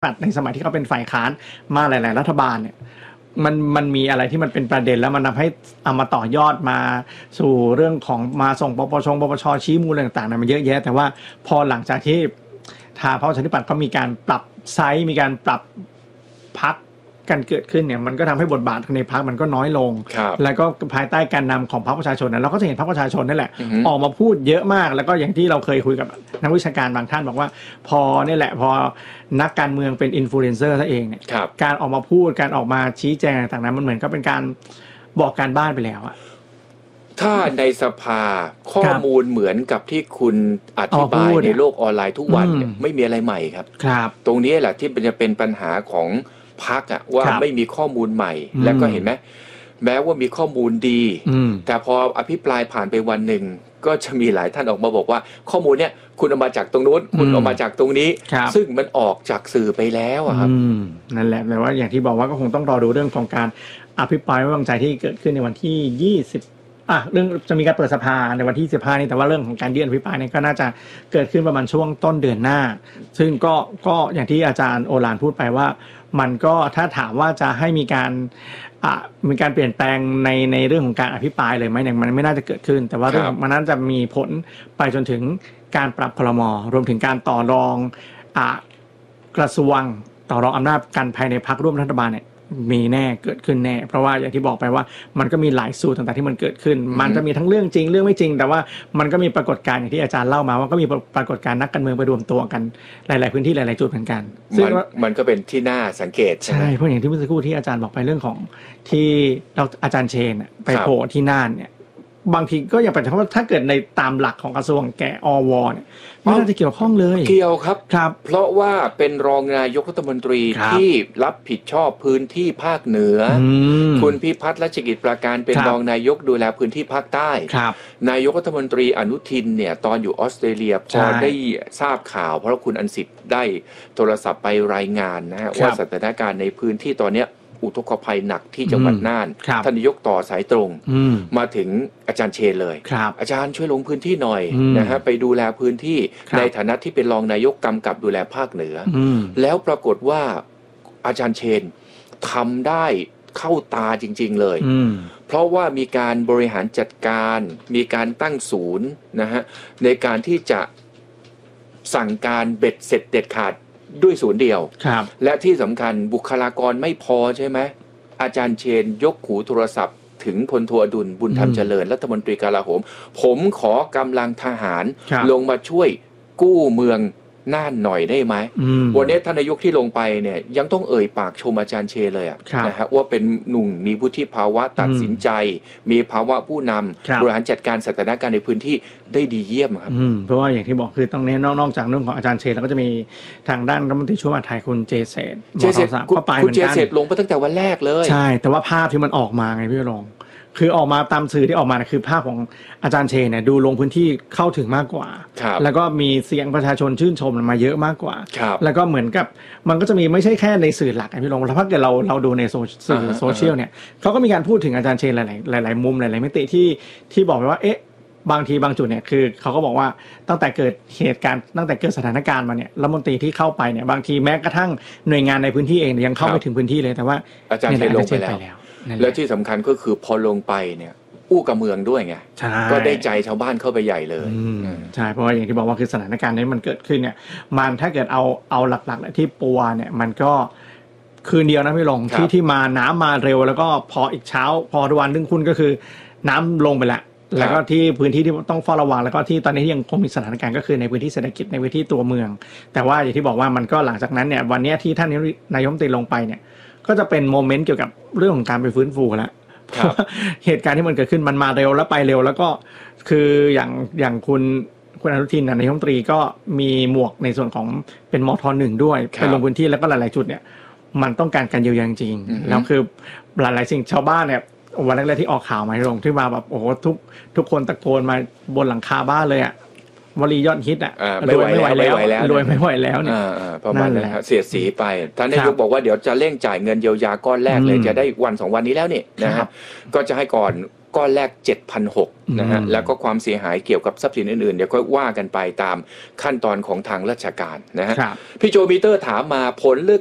ปัดในสมัยที่เขาเป็นฝ่ายค้านมาหลายๆรัฐบาลเนี่ยมันมีอะไรที่มันเป็นประเด็นแล้วมันทำให้เอามาต่อยอดมาสู่เรื่องของมาส่งปปชชี้มูลต่างๆมันเยอะแยะแต่ว่าพอหลังจากที่ทางพรรคประชาธิปัตย์ก็มีการปรับไซส์มีการปรับพรรคกันเกิดขึ้นเนี่ยมันก็ทำให้บทบาทในพรรคมันก็น้อยลงแล้วก็ภายใต้การนำของพรรคประชาชนนะเราก็จะเห็นพรรคประชาชนนั่นแหละออกมาพูดเยอะมากแล้วก็อย่างที่เราเคยคุยกับนักวิชาการบางท่านบอกว่าพอนี่แหละพอนักการเมืองเป็นอินฟลูเอนเซอร์ซะเองเนี่ยการออกมาพูดการออกมาชี้แจงต่างๆนั้นมันเหมือนก็เป็นการบอกการบ้านไปแล้วอะถ้าในสภาข้อมูลเหมือนกับที่คุณอธิบายในโลกออนไลน์ทุกวันเนี่ยไม่มีอะไรใหม่ครับตรงนี้แหละที่จะเป็นปัญหาของพรรคอะว่าไม่มีข้อมูลใหม่แล้วก็เห็นไหมแม้ว่ามีข้อมูลดีแต่พออภิปรายผ่านไปวันหนึ่งก็จะมีหลายท่านออกมาบอกว่าข้อมูลเนี่ยคุณเอามาจากตรงนู้นคุณเอามาจากตรงนี้ซึ่งมันออกจากสื่อไปแล้วครับนั่นแหละแต่ว่าอย่างที่บอกว่าก็คงต้องรอดูเรื่องของการอภิปรายไม่ไว้วางใจที่เกิดขึ้นในวันที่20เรื่องจะมีการเปิดสภาในวันที่15นี้แต่ว่าเรื่องของการยื่นอภิปรายเนี่ยก็น่าจะเกิดขึ้นประมาณช่วงต้นเดือนหน้าซึ่งก็อย่างที่อาจารย์โอฬารพูดไปว่ามันก็ถ้าถามว่าจะให้มีการเปลี่ยนแปลงในเรื่องของการอภิปรายเลยไหมเนี่ยมันไม่น่าจะเกิดขึ้นแต่ว่าเรื่องมันน่าจะมีผลไปจนถึงการปรับครม.รวมถึงการต่อรองกระทรวงต่อรองอำนาจกันภายในพรรคร่วมรัฐบาลเนี่ยมีแน่เกิดขึ้นแน่เพราะว่าอย่างที่บอกไปว่ามันก็มีหลายสูตรต่างๆที่มันเกิดขึ้นมันจะมีทั้งเรื่องจริงเรื่องไม่จริงแต่ว่ามันก็มีปรากฏการณ์อย่างที่อาจารย์เล่ามาว่าก็มีปรากฏการณ์นักการเมืองไปรวมตัวกันหลายๆพื้นที่หลายๆจุดเหมือนกันซึ่งมันก็เป็นที่น่าสังเกตใช่เพราะอย่างที่เมื่อสักครู่ที่อาจารย์บอกไปเรื่องของที่อาจารย์เชนไปโผล่ที่น่านเนี่ยบางทีก็อย่างเป็นเพราะว่าถ้าเกิดในตามหลักของกระทรวงแก่อวเนี่ยไม่น่าจะเกี่ยวข้องเลยเกี่ยวครับเพราะว่าเป็นรองนายกรัฐมนตรีที่รับผิดชอบพื้นที่ภาคเหนือคุณพิพัฒน์รัชกิจประการเป็นรองนายกดูแลพื้นที่ภาคใต้นายกรัฐมนตรีอนุทินเนี่ยตอนอยู่ออสเตรเลียพอได้ทราบข่าวเพราะคุณอันสิทธิ์ได้โทรศัพท์ไปรายงานนะว่าสถานการณ์ในพื้นที่ตอนเนี้ยอุทกภัยหนักที่จังหวัดน่านท่านนายกต่อสายตรงมาถึงอาจารย์เชนเลยอาจารย์ช่วยลงพื้นที่หน่อยนะฮะไปดูแลพื้นที่ในฐานะที่เป็นรองนายกกำกับดูแลภาคเหนือแล้วปรากฏว่าอาจารย์เชนทำได้เข้าตาจริงๆเลยเพราะว่ามีการบริหารจัดการมีการตั้งศูนย์นะฮะในการที่จะสั่งการเบ็ดเสร็จเด็ดขาดด้วยศูนย์เดียวและที่สำคัญบุคลากรไม่พอใช่ไหมอาจารย์เชนยกหูโทรศัพท์ถึงพลโทอดุลบุญธรรมเจริญรัฐมนตรีกลาโหมผมขอกำลังทหารลงมาช่วยกู้เมืองน่านหน่อยได้ไหมวันนี้ท่านนายกที่ลงไปเนี่ยยังต้องเอ่ยปากชมอาจารย์เชเลยนะฮะว่าเป็นหนุ่มมีวุฒิภาวะตัดสินใจมีภาวะผู้นำบริหารจัดการสถานการณ์ในพื้นที่ได้ดีเยี่ยมครับเพราะว่าอย่างที่บอกคือต้องเน้นนอกจากเรื่องของอาจารย์เชแล้วก็จะมีทางด้านรัฐมนตรีช่วยมหาดไทยคุณเจเษตคุณเจเษตลงไปตั้งแต่วันแรกเลยใช่แต่ว่าภาพที่มันออกมาไงพี่รองคือออกมาตามสื่อที่ออกมาคือภาพของอาจารย์เชเนี่ยดูลงพื้นที่เข้าถึงมากกว่าแล้วก็มีเสียงประชาชนชื่นชมมาเยอะมากกว่าแล้วก็เหมือนกับมันก็จะมีไม่ใช่แค่ในสื่อหลักพี่รองแล้วถ้าเกิดเราดูในสื่อโซเชียลเนี่ยเขาก็มีการพูดถึงอาจารย์เชหลายมุมหลายมิติที่บอกไว้ว่าเอ๊ะบางทีบางจุดเนี่ยคือเขาก็บอกว่าตั้งแต่เกิดเหตุการณ์ตั้งแต่เกิดสถานการณ์มาเนี่ยรัฐมนตรีที่เข้าไปเนี่ยบางทีแม้กระทั่งหน่วยงานในพื้นที่เองยังเข้าไม่ถึงพื้นที่เลยแต่ว่าอาจารย์เชลงไปแล้วแล้วที่สำคัญก็คือพอลงไปเนี่ยอู้กับเมืองด้วยไงก็ได้ใจชาวบ้านเข้าไปใหญ่เลยใช่เพราะว่าอย่างที่บอกว่าคือสถานการณ์นี้มันเกิดขึ้นเนี่ยมันถ้าเกิดเอาหลักๆที่ปัวเนี่ยมันก็คืนเดียวนะพี่ลงที่มาน้ำมาเร็วแล้วก็พออีกเช้าพอวันนึงคุณก็คือน้ำลงไปแล้วแล้วก็ที่พื้นที่ที่ต้องเฝ้าระวังแล้วก็ที่ตอนนี้ที่ยังคงมีสถานการณ์ก็คือในพื้นที่เศรษฐกิจในพื้นที่ตัวเมืองแต่ว่าอย่างที่บอกว่ามันก็หลังจากนั้นเนี่ยวันนี้ที่ท่านนายกรัฐมนตรีลงไปเนี่ยก็จะเป็นโมเมนต์เกี่ยวกับเรื่องของการไปฟื้นฟูแล้วเหตุการณ์ที่มันเกิดขึ้นมันมาเร็วแล้วไปเร็วแล้วก็คืออย่างคุณอนุทินนายกรัฐมนตรีก็มีหมวกในส่วนของเป็นมท.1ด้วยไปลงพื้นที่แล้วก็หลายๆจุดเนี่ยมันต้องการการเยียวยาจริงๆแล้วคือหลายๆสิ่งชาวบ้านเนี่ยวันแรกๆที่ออกข่าวมาลงที่มาแบบโอ้โหทุกคนตะโกนมาบนหลังคาบ้านเลยอ่ะวลียอดฮิตอ่ะรวยไม่ไหวแล้วรวยไม่ไหวแล้วเนี่ยประมาณนั้นเสียดสีไปท่านนายกบอกว่าเดี๋ยวจะเร่งจ่ายเงินเยียวยาก้อนแรกเลยจะได้วัน2วันนี้แล้วนี่นะครับก็จะให้ก่อนก้อนแรก 7,600 นะฮะแล้วก็ความเสียหายเกี่ยวกับทรัพย์สินอื่นๆเดี๋ยวค่อยว่ากันไปตามขั้นตอนของทางราชการนะฮะพี่โจปีเตอร์ถามมาผลเลือก